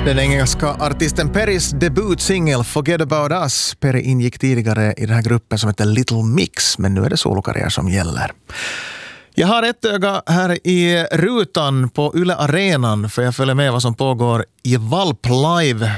Den engelska artisten Perrys debutsingel Forget About Us. Perry ingick tidigare i den här gruppen som heter Little Mix, men nu är det solokarriär som gäller. Jag har ett öga här i rutan på Yle Arenan för jag följer med vad som pågår i Valp Live.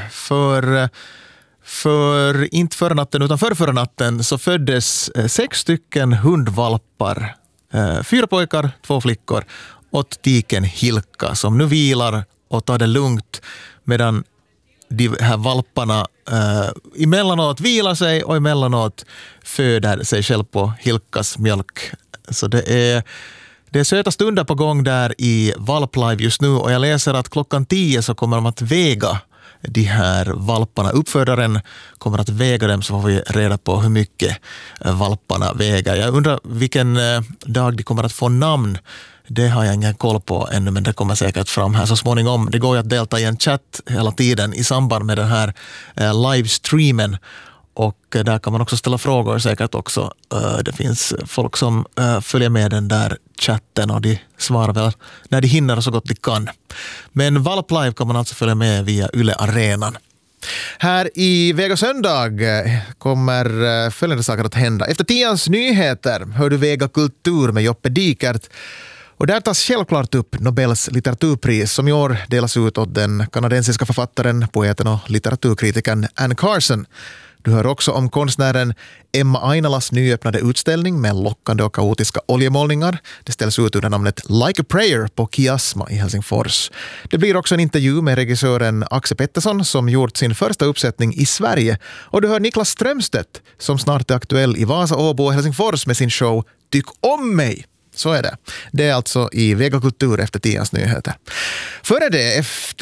För inte förra natten utan förra natten så föddes 6 stycken hundvalpar. 4 pojkar, 2 flickor åt tiken Hilka som nu vilar och tar det lugnt medan de här valparna emellanåt vilar sig och emellanåt föder sig själv på Hilkas mjölk. Så det är söta stunder på gång där i Valp Live just nu och jag läser att klockan 10 så kommer de att väga de här valparna. Uppfödaren kommer att väga dem så får vi reda på hur mycket valparna väger. Jag undrar vilken dag de kommer att få namn. Det har jag ingen koll på ännu, men det kommer säkert fram här så småningom. Det går ju att delta i en chatt hela tiden i samband med den här livestreamen. Och där kan man också ställa frågor säkert också. Det finns folk som följer med den där chatten och de svarar väl när de hinner så gott de kan. Men Valp Live kan man alltså följa med via Yle Arenan. Här i Vega söndag kommer följande saker att hända. Efter 10:ans nyheter hör du Vega Kultur med Joppe Dikert. Och där tas självklart upp Nobels litteraturpris som i år delas ut åt den kanadensiska författaren, poeten och litteraturkritikern Anne Carson. Du hör också om konstnären Emma Ainalas nyöppnade utställning med lockande och kaotiska oljemålningar. Det ställs ut under namnet Like a Prayer på Kiasma i Helsingfors. Det blir också en intervju med regissören Axel Pettersson som gjort sin första uppsättning i Sverige. Och du hör Niklas Strömstedt som snart är aktuell i Vasa, Åbo och Helsingfors med sin show Tyck om mig. Så är det. Det är alltså i Vega Kultur efter 10:ans nyheter. Före det,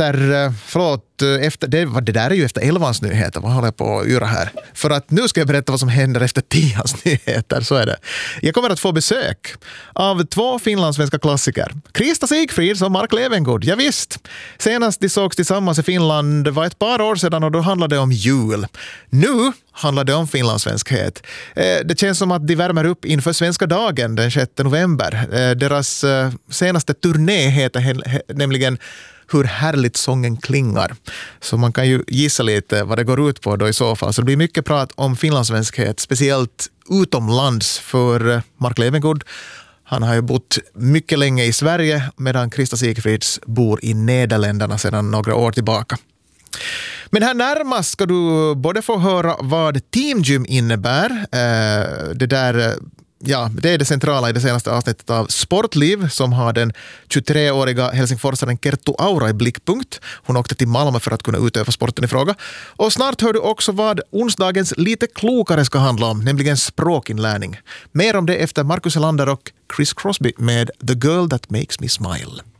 det där är ju efter 11:ans nyheter. Vad håller jag på att göra här? För att nu ska jag berätta vad som händer efter 10:ans nyheter. Så är det. Jag kommer att få besök av 2 finlandssvenska klassiker. Krista Sigfrids och Mark Levengood. Ja, visst. Senast de sågs tillsammans i Finland var ett par år sedan och då handlade det om jul. Nu handlar det om finlandssvenskhet. Det känns som att de värmer upp inför Svenska dagen den 6 november. Deras senaste turné heter nämligen Hur härligt sången klingar. Så man kan ju gissa lite vad det går ut på då i så fall. Så det blir mycket prat om finlandssvenskhet, speciellt utomlands för Mark Levengood. Han har ju bott mycket länge i Sverige medan Krista Sigfrids bor i Nederländerna sedan några år tillbaka. Men här närmast ska du både få höra vad Team Gym innebär. Det är det centrala i det senaste avsnittet av Sportliv som har den 23-åriga helsingforsaren Kerttu Aura i blickpunkt. Hon åkte till Malmö för att kunna utöva sporten i fråga. Och snart hör du också vad onsdagens lite klokare ska handla om, nämligen språkinlärning. Mer om det efter Marcus Elander och Chris Crosby med The Girl That Makes Me Smile.